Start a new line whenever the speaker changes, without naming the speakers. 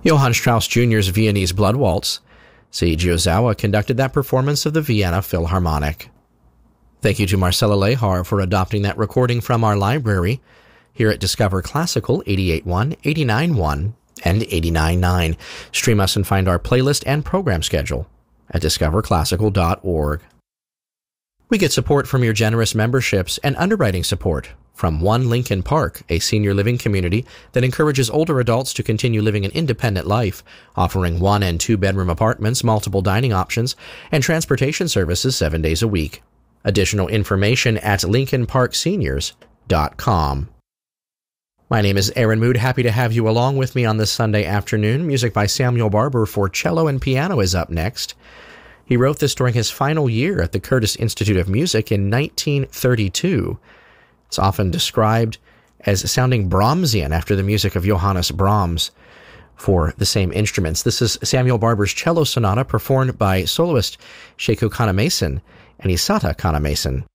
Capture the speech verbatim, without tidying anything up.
Johann Strauss Junior's Viennese Blood Waltz. Seiji Ozawa conducted that performance of the Vienna Philharmonic. Thank you to Marcella Lehar for adopting that recording from our library here at Discover Classical eighty-eight point one, eighty-nine point one, and eighty-nine point nine. Stream us and find our playlist and program schedule at discover classical dot org. We get support from your generous memberships and underwriting support from One Lincoln Park, a senior living community that encourages older adults to continue living an independent life, offering one- and two-bedroom apartments, multiple dining options, and transportation services seven days a week. Additional information at lincoln park seniors dot com. My name is Aaron Mood. Happy to have you along with me on this Sunday afternoon. Music by Samuel Barber for cello and piano is up next. He wrote this during his final year at the Curtis Institute of Music in nineteen thirty-two. It's often described as sounding Brahmsian after the music of Johannes Brahms for the same instruments. This is Samuel Barber's cello sonata performed by soloist Sheiko Kanemason and Isata Kanemason.